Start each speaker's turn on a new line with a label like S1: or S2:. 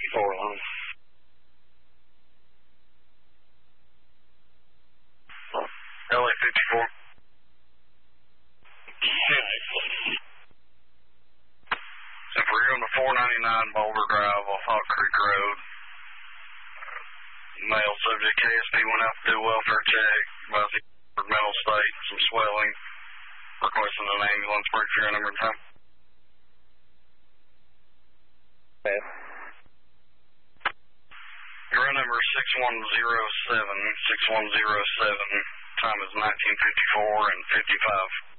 S1: line. LA 54. So if we're going to 499 Boulder Drive off Hot Creek Road, male subject KSP went out to do a welfare check, about the mental state, some swelling, requesting an ambulance, break for your number and time.
S2: Okay.
S1: Your run number is 6107, 6107, time is 1954 and 55.